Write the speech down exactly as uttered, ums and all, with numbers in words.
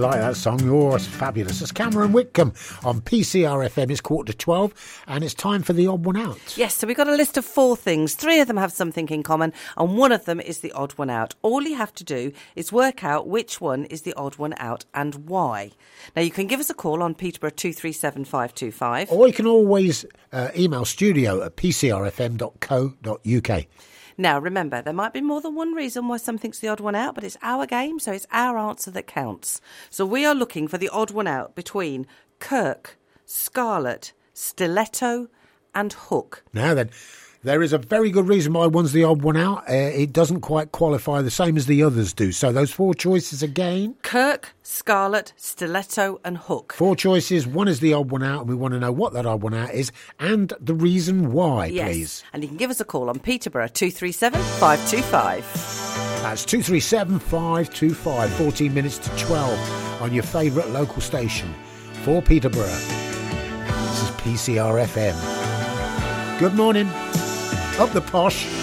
like that song. You're fabulous. It's Cameron Whitcomb on P C R F M. It's quarter to twelve and it's time for the odd one out. Yes, so we've got a list of four things. Three of them have something in common and one of them is the odd one out. All you have to do is work out which one is the odd one out and why. Now, you can give us a call on Peterborough two three seven five two five. Or you can always uh, email studio at p c r f m dot co dot u k. Now, remember, there might be more than one reason why something's the odd one out, but it's our game, so it's our answer that counts. So we are looking for the odd one out between Kirk, Scarlet, Stiletto and Hook. Now then, there is a very good reason why one's the odd one out. Uh, it doesn't quite qualify the same as the others do. So those four choices again. Kirk, Scarlet, Stiletto and Hook. Four choices. One is the odd one out, and we want to know what that odd one out is and the reason why, yes. please. And you can give us a call on Peterborough two three seven five two five. That's two three seven five two five. fourteen minutes to twelve on your favourite local station for Peterborough. This is P C R F M. Good morning. Up the posh.